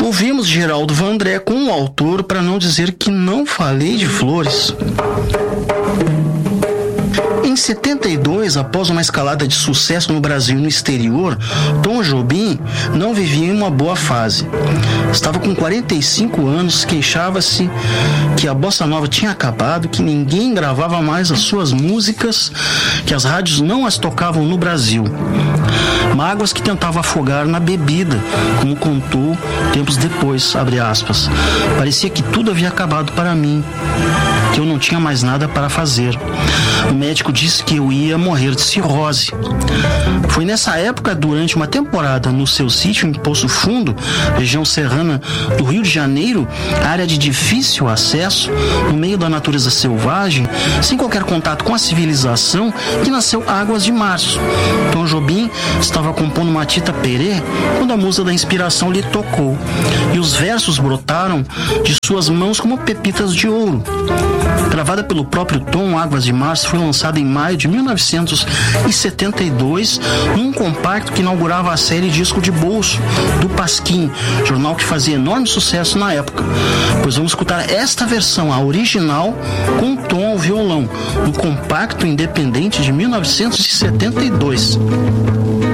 Ouvimos Geraldo Vandré com o autor Para Não Dizer Que Não Falei de Flores. Em 72, após uma escalada de sucesso no Brasil e no exterior, Tom Jobim não vivia em uma boa fase. Estava com 45 anos, queixava-se que a bossa nova tinha acabado, que ninguém gravava mais as suas músicas, que as rádios não as tocavam no Brasil. Mágoas que tentava afogar na bebida, como contou tempos depois, abre aspas. Parecia que tudo havia acabado para mim, que eu não tinha mais nada para fazer. O médico disse que eu ia morrer de cirrose. Foi nessa época, durante uma temporada no seu sítio em Poço Fundo, região serrana do Rio de Janeiro, área de difícil acesso, no meio da natureza selvagem, sem qualquer contato com a civilização, que nasceu Águas de Março. Tom Jobim estava compondo Matita Perê quando a musa da inspiração lhe tocou, e os versos brotaram de suas mãos como pepitas de ouro. Gravada pelo próprio Tom, Águas de Março foi lançada em maio de 1972 num compacto que inaugurava a série Disco de Bolso do Pasquim, jornal que fazia enorme sucesso na época. Pois vamos escutar esta versão, a original, com Tom ao violão, no compacto independente de 1972.